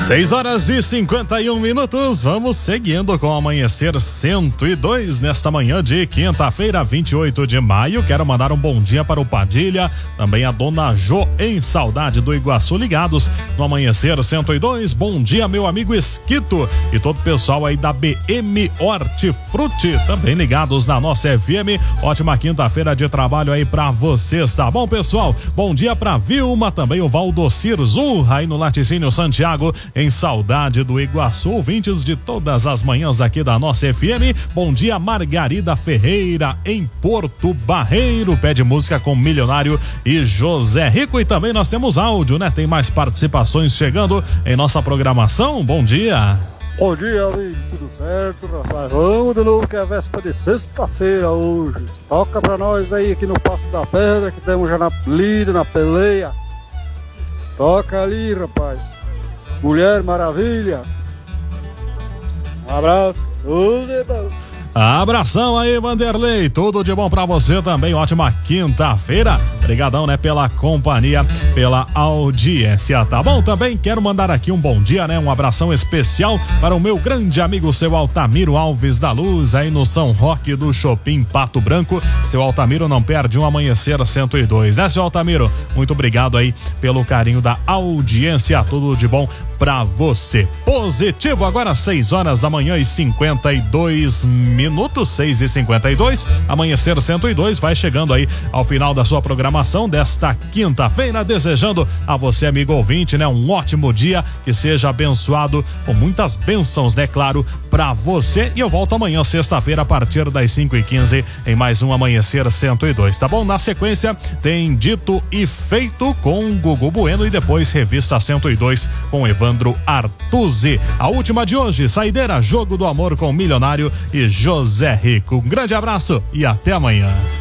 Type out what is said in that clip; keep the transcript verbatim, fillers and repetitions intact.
seis horas e cinquenta e um minutos, vamos seguindo com o Amanhecer cento e dois nesta manhã de quinta-feira, vinte e oito de maio. Quero mandar um bom dia para o Padilha, também a dona Jo em Saudade do Iguaçu, ligados no Amanhecer cento e dois. Bom dia, meu amigo Esquito e todo o pessoal aí da B M Hortifruti, também ligados na nossa F M. Ótima quinta-feira de trabalho aí pra vocês, tá bom, pessoal? Bom dia pra Vilma, também o Valdocir Zurra aí no Laticínio Santiago, em Saudade do Iguaçu, ouvintes de todas as manhãs aqui da nossa F M. Bom dia, Margarida Ferreira em Porto Barreiro, pede música com Milionário e José Rico. E também nós temos áudio, né? Tem mais participações chegando em nossa programação. Bom dia. Bom dia, amigo, tudo certo, rapaz? Vamos de novo, que é a véspera de sexta-feira hoje. Toca pra nós aí aqui no Passo da Pedra, que estamos já na lida, na peleia. Toca ali, rapaz. Mulher Maravilha. Um abraço. Tudo de bom. Abração aí, Vanderlei, tudo de bom pra você também, ótima quinta-feira, obrigadão, né, pela companhia, pela audiência, tá bom? Também quero mandar aqui um bom dia, né, um abração especial para o meu grande amigo, seu Altamiro Alves da Luz, aí no São Roque do Shopping Pato Branco. Seu Altamiro não perde um Amanhecer cento e dois, né, seu Altamiro? Muito obrigado aí pelo carinho da audiência, tudo de bom pra você. Positivo, agora seis horas da manhã e cinquenta e dois minutos, seis e cinquenta e dois. Amanhecer cento e dois vai chegando aí ao final da sua programação desta quinta-feira, desejando a você, amigo ouvinte, né, um ótimo dia, que seja abençoado com muitas bênçãos, né, claro, pra você. E eu volto amanhã, sexta-feira, a partir das cinco e quinze, em mais um Amanhecer cento e dois, tá bom? Na sequência tem Dito e Feito com Gugu Bueno e depois Revista cento e dois com Evandro Artuzzi. A última de hoje, saideira, Jogo do Amor com Milionário e José Rico. Um grande abraço e até amanhã.